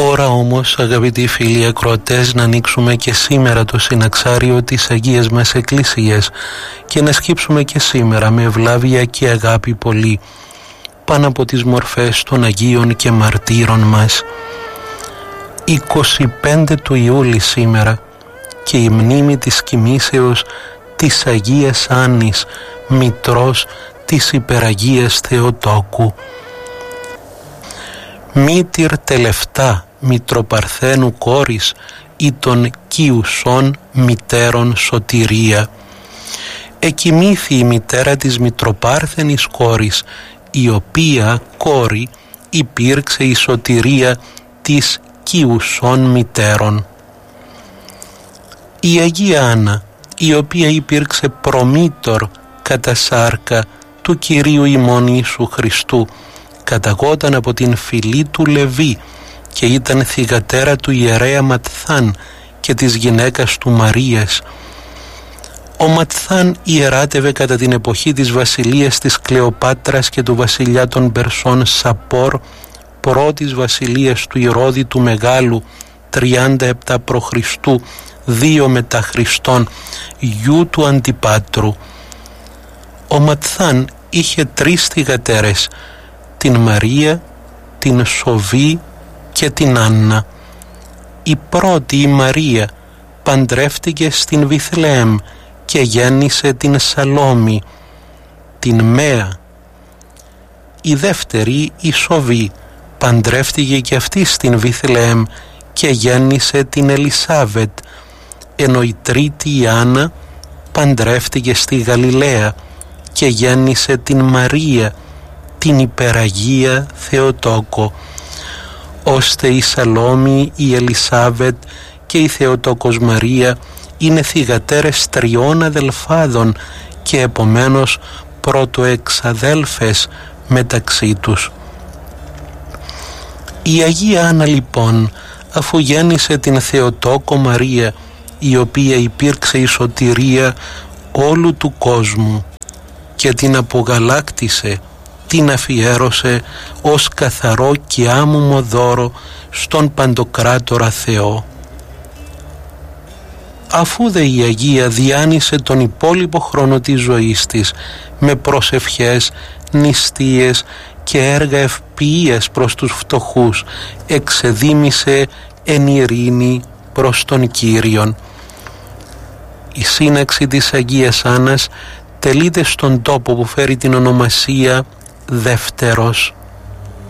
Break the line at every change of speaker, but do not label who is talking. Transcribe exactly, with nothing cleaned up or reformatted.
Ώρα όμως, αγαπητοί φίλοι ακροατές, να ανοίξουμε και σήμερα το συναξάριο της Αγίας μας Εκκλησίας και να σκύψουμε και σήμερα με ευλάβεια και αγάπη πολύ πάνω από τις μορφές των Αγίων και Μαρτύρων μας. είκοσι πέντε του Ιούλη σήμερα και η μνήμη της κοιμήσεως της Αγίας Άννης, μητρός της Υπεραγίας Θεοτόκου. Μήτηρ τελευτά Μητροπαρθένου κόρης ή των Κιουσών μητέρων σωτηρία. Εκοιμήθη η μητέρα της Μητροπάρθενης κόρης, η οποία κόρη υπήρξε η σωτηρία της Κιουσών μητέρων. Η Αγία Άννα, η οποία υπήρξε προμήτωρ κατά σάρκα του Κυρίου ημών Ιησού Χριστού, καταγόταν από την φυλή του Λεβί και ήταν θυγατέρα του ιερέα Ματθάν και της γυναίκας του Μαρίας. Ο Ματθάν ιεράτευε κατά την εποχή της βασιλείας της Κλεοπάτρας και του βασιλιά των Περσών Σαπόρ, πρώτης βασιλείας του Ηρώδη του Μεγάλου, τριάντα επτά προ Χριστού, δύο μετά Χριστόν, γιου του Αντιπάτρου. Ο Ματθάν είχε τρεις θυγατέρες, την Μαρία, την Σοβή και την Άννα. Η πρώτη, η Μαρία, παντρεύτηκε στην Βιθλεέμ και γέννησε την Σαλόμη, την Μέα. Η δεύτερη, η Σοβή, παντρεύτηκε και αυτή στην Βιθλεέμ και γέννησε την Ελισάβετ, ενώ η τρίτη, η Άννα, παντρεύτηκε στη Γαλιλαία και γέννησε την Μαρία, την Υπεραγία Θεοτόκο, ώστε η Σαλόμη, η Ελισάβετ και η Θεοτόκος Μαρία είναι θυγατέρες τριών αδελφάδων και επομένως πρωτοεξαδέλφες μεταξύ τους. Η Αγία Άννα λοιπόν, αφού γέννησε την Θεοτόκο Μαρία, η οποία υπήρξε η σωτηρία όλου του κόσμου, και την απογαλάκτησε, την αφιέρωσε ως καθαρό και άμωμο δώρο στον Παντοκράτορα Θεό. Αφού δε η Αγία διάνυσε τον υπόλοιπο χρόνο της ζωής της με προσευχές, νηστείες και έργα ευποιίας προς τους φτωχούς, εξεδήμησε εν ειρήνη προς τον Κύριον. Η σύναξη της Αγίας Άννας τελείται στον τόπο που φέρει την ονομασία Δεύτερος.